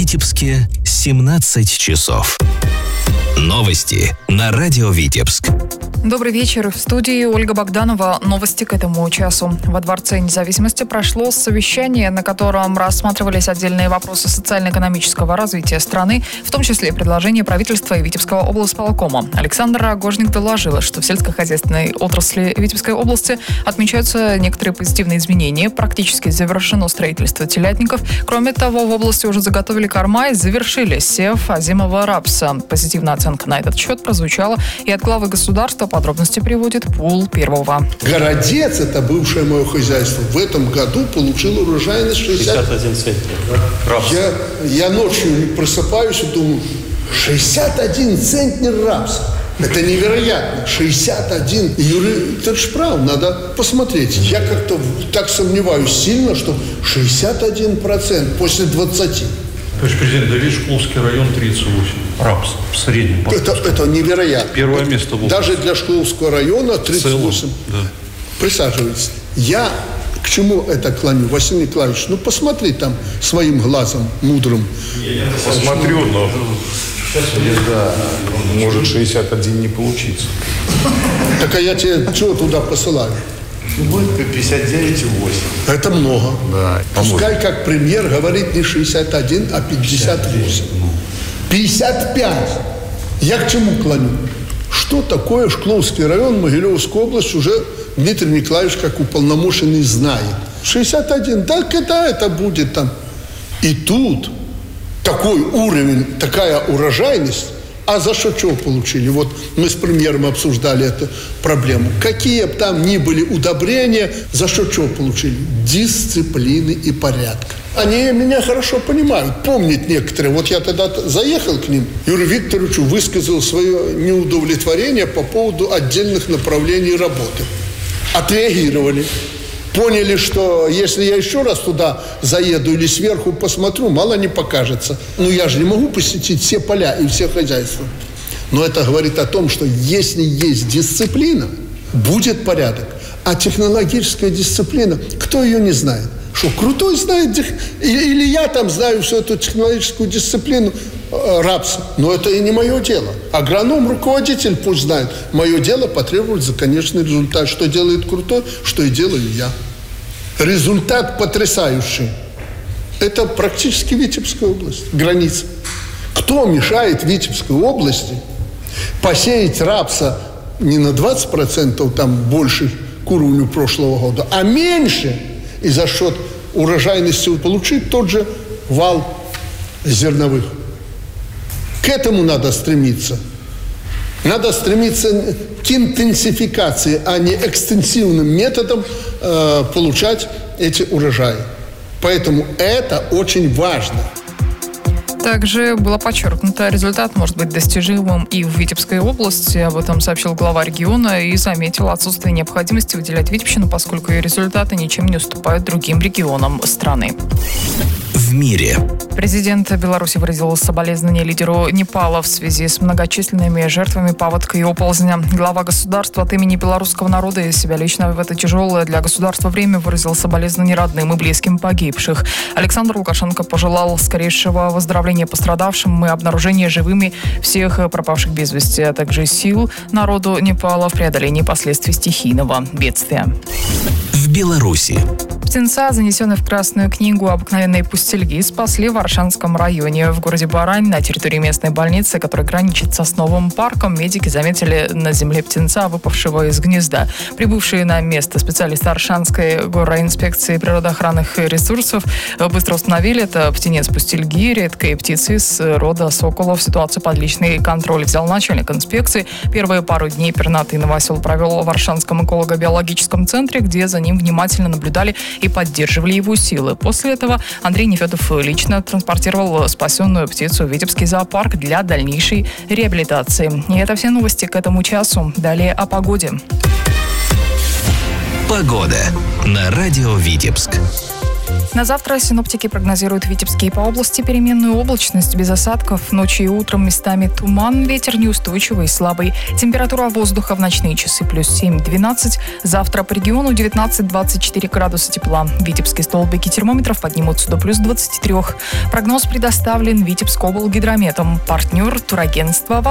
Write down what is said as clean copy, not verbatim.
Витебске 17 часов. Новости на радио Витебск. Добрый вечер. В студии Ольга Богданова. Новости к этому часу. Во Дворце независимости прошло совещание, на котором рассматривались отдельные вопросы социально-экономического развития страны, в том числе предложения правительства и Витебского облсполкома. Александр Рогожник доложил, что в сельскохозяйственной отрасли Витебской области отмечаются некоторые позитивные изменения. Практически завершено строительство телятников. Кроме того, в области уже заготовили корма и завершили сев озимого рапса. Позитивная оценка на этот счет прозвучала и от главы государства. Подробности приводит Пул Первого. Городец, это бывшее мое хозяйство, в этом году получил урожайность 61 центнер. Я ночью просыпаюсь и думаю, 61 центнер рапса. Это невероятно. 61. Юрий, ты же прав, надо посмотреть. Я как-то так сомневаюсь сильно, что 61% после 20%. Товарищ президент, да видишь, Шкловский район 38. Рапс в среднем. Это невероятно. Первое место в области. Даже для Шкловского района 38. Да. Присаживайтесь. Я к чему это клоню? Василий Николаевич, посмотри там своим глазом мудрым. Посмотрю, но может 61 не получиться. Так а я тебе что туда посылаю? Будет 59,8. Это много. Да. Пускай как премьер говорит не 61, а 58. 55. Я к чему клоню? Что такое Шкловский район, Могилевская область, уже Дмитрий Николаевич как уполномоченный знает. 61. Так это будет там. И тут такой уровень, такая урожайность. А за что получили? Вот мы с премьером обсуждали эту проблему. Какие бы там ни были удобрения, за что получили? Дисциплины и порядка. Они меня хорошо понимают, помнят некоторые. Вот я тогда заехал к ним, Юрию Викторовичу высказал свое неудовлетворение по поводу отдельных направлений работы. Отреагировали. Поняли, что если я еще раз туда заеду или сверху посмотрю, мало не покажется. Я же не могу посетить все поля и все хозяйства. Но это говорит о том, что если есть дисциплина, будет порядок. А технологическая дисциплина, кто ее не знает? Что, Крутой знает? Или я там знаю всю эту технологическую дисциплину рапса? Но это и не мое дело. Агроном, руководитель пусть знает. Мое дело потребовать за конечный результат. Что делает Крутой, что и делаю я. Результат потрясающий. Это практически Витебская область, граница. Кто мешает Витебской области посеять рапса не на 20% там больше к уровню прошлого года, а меньше, и за счет урожайности получить тот же вал зерновых? К этому надо стремиться. Надо стремиться к интенсификации, а не экстенсивным методом получать эти урожаи. Поэтому это очень важно. Также было подчеркнуто, результат может быть достижимым и в Витебской области. Об этом сообщил глава региона и заметил отсутствие необходимости выделять Витебщину, поскольку ее результаты ничем не уступают другим регионам страны. В мире. Президент Беларуси выразил соболезнования лидеру Непала в связи с многочисленными жертвами паводка и оползня. Глава государства от имени белорусского народа и себя лично в это тяжелое для государства время выразил соболезнования родным и близким погибших. Александр Лукашенко пожелал скорейшего выздоровления пострадавшим и обнаружения живыми всех пропавших без вести, а также сил народу Непала в преодолении последствий стихийного бедствия. В Беларуси. Птенца, занесенные в Красную книгу «Обыкновенные пустельги», спасли в Аршанском районе. В городе Барань, на территории местной больницы, которая граничит с Сосновым парком, медики заметили на земле птенца, выпавшего из гнезда. Прибывшие на место специалисты Аршанской горроинспекции природоохранных ресурсов быстро установили, это птенец пустельги, редкой птицы из рода соколов. Ситуацию под личный контроль взял начальник инспекции. Первые пару дней пернатый новосел провел в Аршанском эколого-биологическом центре, где за ним внимательно наблюдали и поддерживали его силы. После этого Андрей Нефедов лично транспортировал спасенную птицу в Витебский зоопарк для дальнейшей реабилитации. И это все новости к этому часу. Далее о погоде. Погода на радио Витебск. На завтра синоптики прогнозируют в Витебске и по области переменную облачность без осадков. Ночью и утром местами туман, ветер неустойчивый и слабый. Температура воздуха в ночные часы плюс 7-12. Завтра по региону 19-24 градуса тепла. Витебские столбики термометров поднимутся до плюс 23. Прогноз предоставлен Витебскоблгидрометом. Партнер турагентства